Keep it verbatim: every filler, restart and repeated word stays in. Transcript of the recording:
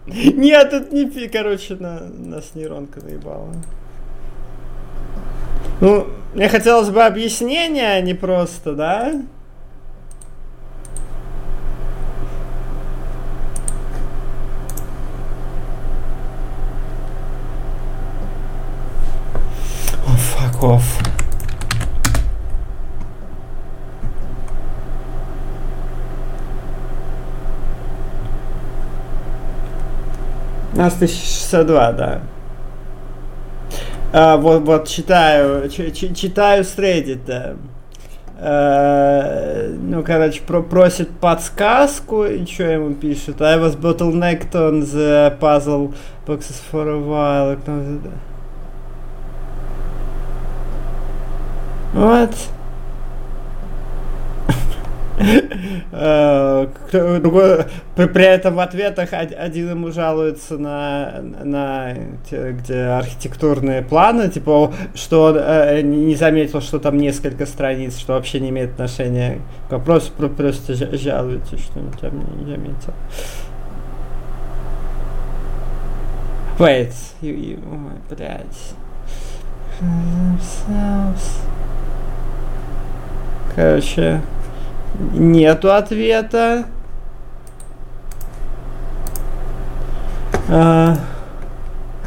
Нет, это не пи, короче, на, нас нейронка наебала. Ну, мне хотелось бы объяснения, а не просто, да? Oh, fuck off. У нас тысяча шестьдесят два, да. А, вот, вот, читаю, ч, ч, читаю с Reddit. А, ну, короче, про, просит подсказку, и что ему пишет? I was bottlenecked on the puzzle boxes for a while. What? Другой, при, при этом в ответах один ему жалуется на, на те, где архитектурные планы, типа, что он э, не заметил, что там несколько страниц, что вообще не имеет отношения к вопросу, просто жалуется, что он там не заметил. Wait, you, you, ой, блядь. Короче, нету ответа. А...